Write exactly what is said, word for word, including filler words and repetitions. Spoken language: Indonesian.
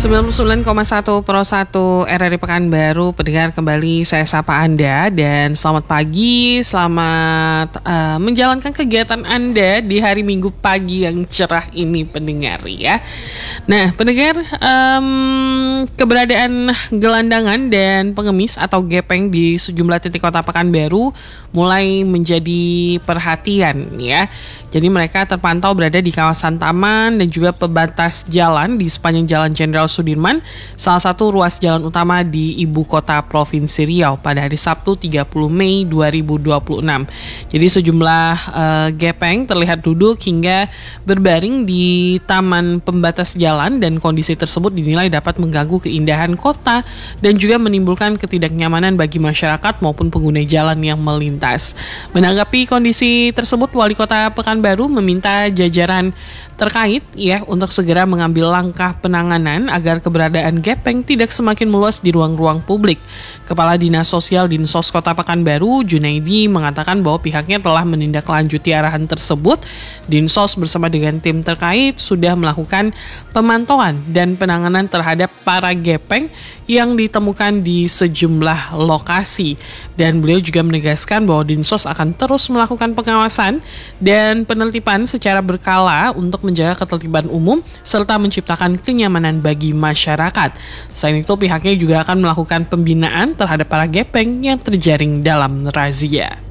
sembilan puluh sembilan koma satu Pro satu R R I Pekanbaru, pendengar kembali saya sapa Anda dan selamat pagi, selamat uh, menjalankan kegiatan Anda di hari Minggu pagi yang cerah ini pendengar ya. Nah pendengar, um, keberadaan gelandangan dan pengemis atau gepeng di sejumlah titik kota Pekanbaru mulai menjadi perhatian ya. Jadi mereka terpantau berada di kawasan taman dan juga pembatas jalan di sepanjang Jalan Jenderal Sudirman, salah satu ruas jalan utama di ibu kota Provinsi Riau pada hari Sabtu tiga puluh Mei dua ribu dua puluh enam. Jadi sejumlah uh, gepeng terlihat duduk hingga berbaring di taman pembatas jalan dan kondisi tersebut dinilai dapat mengganggu keindahan kota dan juga menimbulkan ketidaknyamanan bagi masyarakat maupun pengguna jalan yang melintas. Menanggapi kondisi tersebut, Wali Kota Pekanbaru meminta jajaran terkait ya untuk segera mengambil langkah penanganan agar keberadaan gepeng tidak semakin meluas di ruang-ruang publik. Kepala Dinas Sosial Dinsos Kota Pekanbaru, Junaidi, mengatakan bahwa pihaknya telah menindaklanjuti arahan tersebut. Dinsos bersama dengan tim terkait sudah melakukan pemantauan dan penanganan terhadap para gepeng yang ditemukan di sejumlah lokasi. Dan beliau juga menegaskan bahwa Dinsos akan terus melakukan pengawasan dan penertiban secara berkala untuk menjaga ketertiban umum serta menciptakan kenyamanan bagi masyarakat. Selain itu, pihaknya juga akan melakukan pembinaan terhadap para gepeng yang terjaring dalam razia.